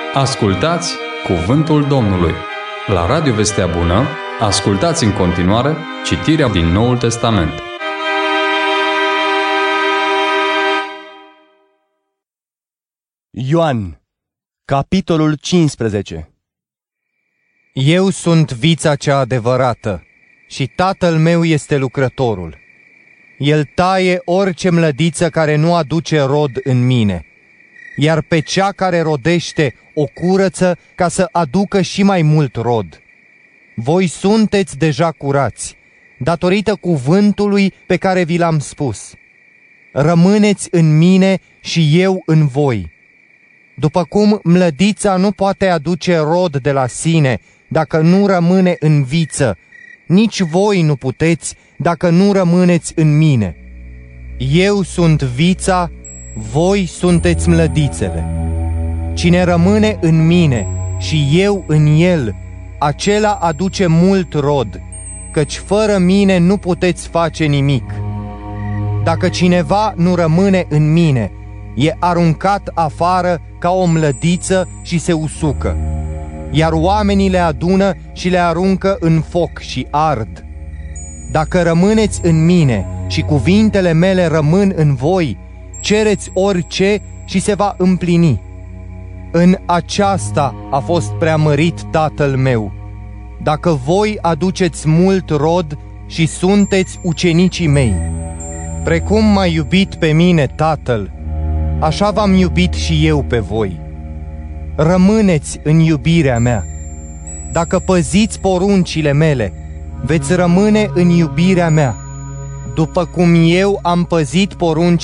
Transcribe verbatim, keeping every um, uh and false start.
Ascultați Cuvântul Domnului. La Radio Vestea Bună, ascultați în continuare citirea din Noul Testament. Ioan, capitolul cincisprezece. Eu sunt vița cea adevărată și Tatăl meu este lucrătorul. El taie orice mlădiță care nu aduce rod în mine, iar pe cea care rodește o curăță ca să aducă și mai mult rod. Voi sunteți deja curați, datorită cuvântului pe care vi l-am spus. Rămâneți în mine și eu în voi. După cum mlădița nu poate aduce rod de la sine dacă nu rămâne în viță, nici voi nu puteți dacă nu rămâneți în mine. Eu sunt vița, voi sunteți mlădițele. Cine rămâne în mine și eu în el, acela aduce mult rod, căci fără mine nu puteți face nimic. Dacă cineva nu rămâne în mine, e aruncat afară ca o mlădiță și se usucă, iar oamenii le adună și le aruncă în foc și ard. Dacă rămâneți în mine și cuvintele mele rămân în voi, cereți orice și se va împlini. În aceasta a fost preamărit Tatăl meu, dacă voi aduceți mult rod și sunteți ucenicii mei. Precum m-a iubit pe mine Tatăl, așa v-am iubit și eu pe voi. Rămâneți în iubirea mea. Dacă păziți poruncile mele, veți rămâne în iubirea mea, după cum eu am păzit poruncile